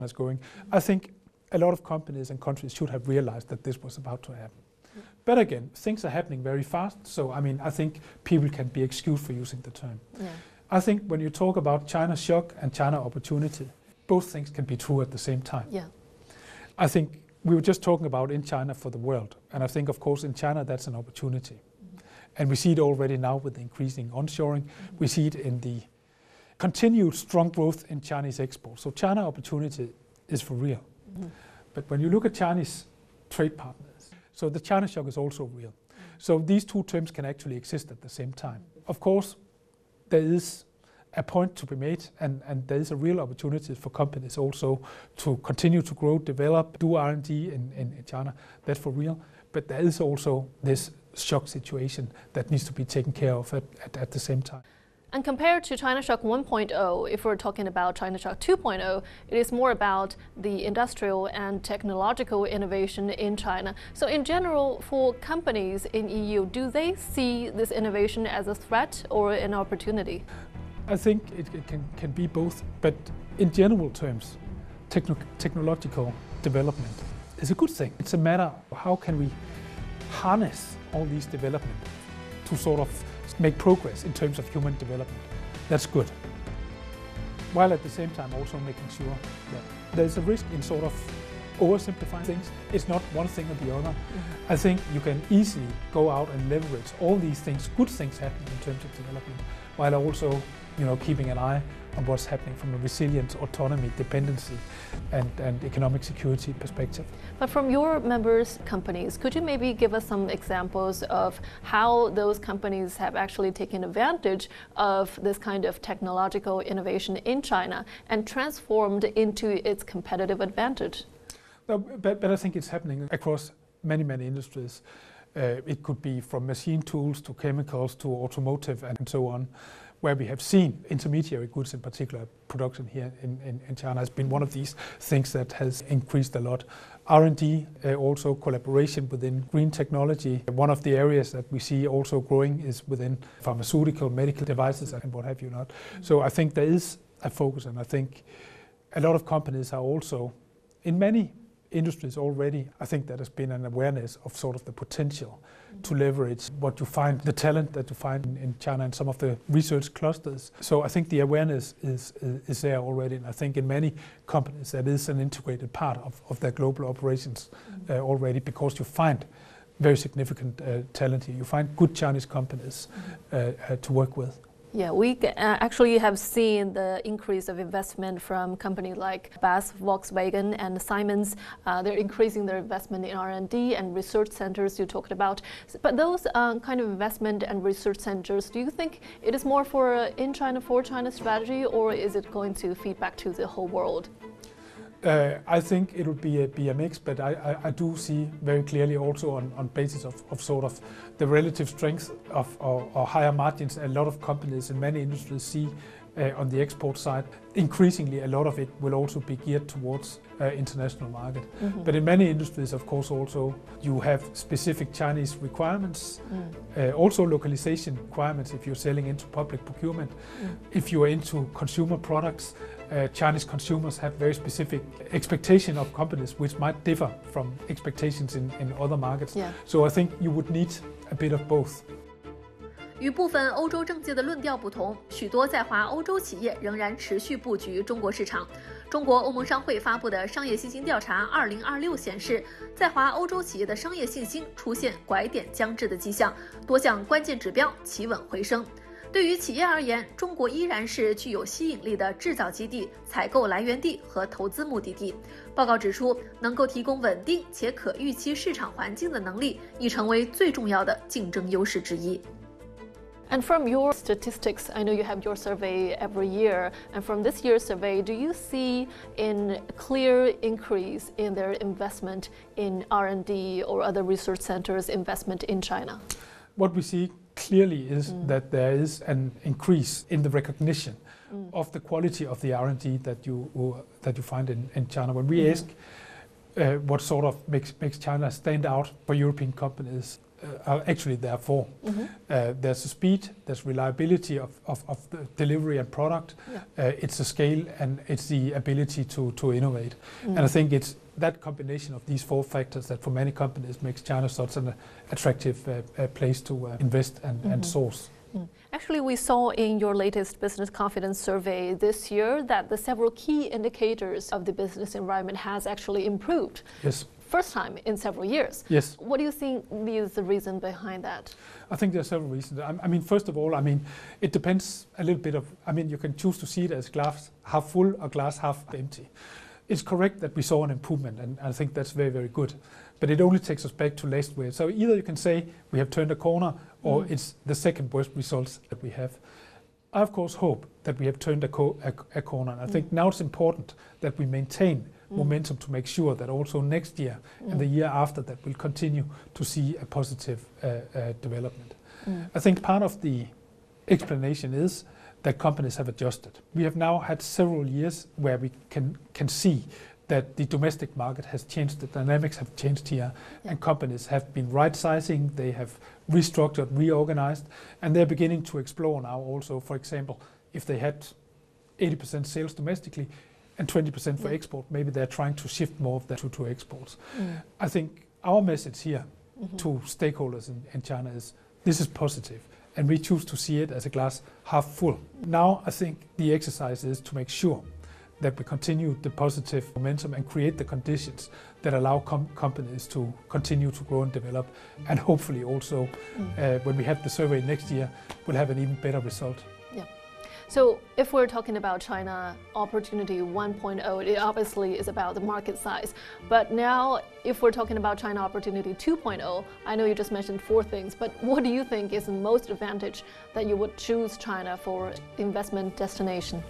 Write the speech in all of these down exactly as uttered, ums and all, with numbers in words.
is going. I think a lot of companies and countries should have realized that this was about to happen. Mm. But again, things are happening very fast, so I mean, I think people can be excused for using the term. Yeah. I think when you talk about China shock and China opportunity, both things can be true at the same time. Yeah. I think we were just talking about in China for the world, and I think, of course, in China that's an opportunity. Mm. And we see it already now with the increasing onshoring. Mm. We see it in the continued strong growth in Chinese exports. So China opportunity is for real. Mm-hmm. But when you look at Chinese trade partners, so the China shock is also real. Mm-hmm. So these two terms can actually exist at the same time. Of course, there is a point to be made, and, and there is a real opportunity for companies also to continue to grow, develop, do R and D in, in, in China. That's for real. But there is also this shock situation that needs to be taken care of at, at, at the same time. And compared to China Shock one point oh, if we're talking about China Shock two point oh, it is more about the industrial and technological innovation in China. So in general, for companies in E U, do they see this innovation as a threat or an opportunity? I think it, it can, can be both, but in general terms, techno technological development is a good thing. It's a matter of how can we harness all these development to sort of make progress in terms of human development. That's good. While at the same time also making sure that there's a risk in sort of oversimplifying things. It's not one thing or the other. Mm-hmm. I think you can easily go out and leverage all these things, good things happening in terms of development, while also, you know, keeping an eye on what's happening from a resilience, autonomy, dependency, and, and economic security perspective. But from your members' companies, could you maybe give us some examples of how those companies have actually taken advantage of this kind of technological innovation in China and transformed into its competitive advantage? No, but, but I think it's happening across many, many industries. Uh, it could be from machine tools to chemicals to automotive and so on, where we have seen intermediary goods, in particular production here in, in, in China, has been one of these things that has increased a lot. R and D, uh, also collaboration within green technology. One of the areas that we see also growing is within pharmaceutical, medical devices and what have you not. Mm-hmm. So I think there is a focus, and I think a lot of companies are also, in many industries already, I think there has been an awareness of sort of the potential mm-hmm. to leverage what you find, the talent that you find in, in China and some of the research clusters. So I think the awareness is, is, is there already, and I think in many companies that is an integrated part of, of their global operations mm-hmm. uh, already, because you find very significant uh, talent here. You find good Chinese companies mm-hmm. uh, uh, to work with. Yeah, we uh, actually have seen the increase of investment from companies like B A S F, Volkswagen, and Siemens. Uh, they're increasing their investment in R and D and research centers you talked about. But those uh, kind of investment and research centers, do you think it is more for uh, in China, for China strategy, or is it going to feed back to the whole world? Uh, I think it would be a, be a mix, but I, I, I do see very clearly also on, on basis of, of sort of the relative strength of or, or higher margins. A lot of companies in many industries see uh, on the export side, increasingly a lot of it will also be geared towards uh, international market. Mm-hmm. But in many industries, of course, also you have specific Chinese requirements, mm. uh, also localization requirements if you're selling into public procurement. Mm. If you are into consumer products, Uh, Chinese consumers have very specific expectation of companies which might differ from expectations in, in other markets. Yeah. So I think you would need a bit of both. 与部分欧洲政界的论调不同，许多在华欧洲企业仍然持续布局中国市场。中国欧盟商会发布的商业信心调查二零二六显示，在华欧洲企业的商业信心出现拐点将至的迹象，多项关键指标企稳回升。对于企业而言，中国依然是具有吸引力的制造基地、采购来源地和投资目的地。报告指出，能够提供稳定且可预期市场环境的能力，已成为最重要的竞争优势之一。 And from your statistics, I know you have your survey every year, and from this year's survey, do you see a clear increase in their investment in R and D or other research centers investment in China? What we see clearly is mm. that there is an increase in the recognition mm. of the quality of the R and D that you uh, that you find in, in China. When we mm. ask uh, what sort of makes makes China stand out for European companies, uh, actually there are four. Mm-hmm. uh, there's the speed, there's reliability of, of, of the delivery and product, yeah. uh, it's the scale, and it's the ability to, to innovate. Mm-hmm. And I think it's that combination of these four factors that for many companies makes China such an attractive uh, uh, place to uh, invest and, mm-hmm. and source. Mm. Actually, we saw in your latest business confidence survey this year that the several key indicators of the business environment has actually improved. Yes. First time in several years. Yes. What do you think is the reason behind that? I think there are several reasons. I, I mean, first of all, I mean, it depends a little bit of, I mean, you can choose to see it as glass half full or glass half empty. It's correct that we saw an improvement, and I think that's very, very good. But it only takes us back to last year. So either you can say we have turned a corner, or mm. it's the second worst results that we have. I, of course, hope that we have turned a, co a, a corner. And I mm. think now it's important that we maintain mm. momentum to make sure that also next year mm. and the year after that we'll continue to see a positive uh, uh, development. Mm. I think part of the explanation is that companies have adjusted. We have now had several years where we can, can see that the domestic market has changed, the dynamics have changed here, yeah. and companies have been right-sizing, they have restructured, reorganized, and they're beginning to explore now also, for example, if they had eighty percent sales domestically and twenty percent for yeah. export, maybe they're trying to shift more of that to, to exports. Mm. I think our message here mm-hmm. to stakeholders in, in China is this is positive, and we choose to see it as a glass half full. Now I think the exercise is to make sure that we continue the positive momentum and create the conditions that allow com companies to continue to grow and develop, and hopefully also mm. uh, when we have the survey next year, we'll have an even better result. Yeah. So if we're talking about China Opportunity one point oh, it obviously is about the market size. But now if we're talking about China Opportunity two point oh, I know you just mentioned four things, but what do you think is the most advantage that you would choose China for investment destination?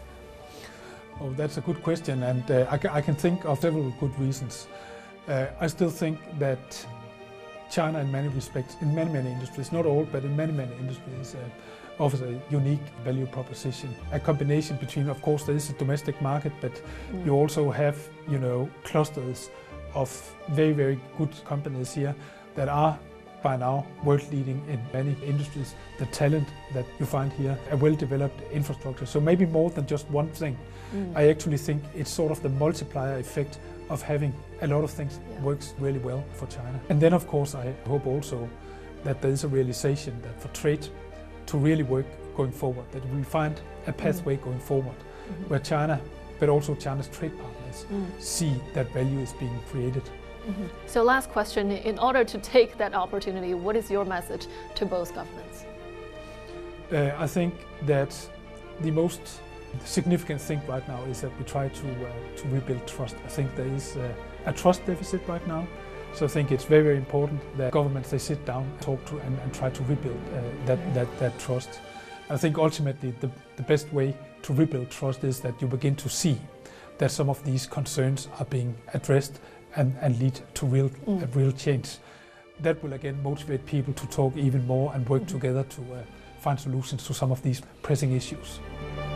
Oh, that's a good question, and uh, I, ca I can think of several good reasons. Uh, I still think that China, in many respects, in many, many industries, not all, but in many, many industries, uh, offers a unique value proposition. A combination between, of course, there is a domestic market, but mm. you also have, you know, clusters of very, very good companies here that are by now world leading in many industries. The talent that you find here, a well-developed infrastructure. So maybe more than just one thing. Mm. I actually think it's sort of the multiplier effect of having a lot of things yeah. works really well for China. And then of course I hope also that there is a realization that for trade to really work going forward, that we find a pathway mm. going forward mm-hmm. where China, but also China's trade partners mm. see that value is being created. Mm-hmm. So last question, in order to take that opportunity, what is your message to both governments? Uh, I think that the most significant thing right now is that we try to, uh, to rebuild trust. I think there is uh, a trust deficit right now. So I think it's very, very important that governments, they sit down, talk to and, and try to rebuild uh, that, mm-hmm. that, that trust. I think ultimately the, the best way to rebuild trust is that you begin to see that some of these concerns are being addressed and, and lead to real, mm. uh, real change. That will again motivate people to talk even more and work mm-hmm. together to uh, find solutions to some of these pressing issues.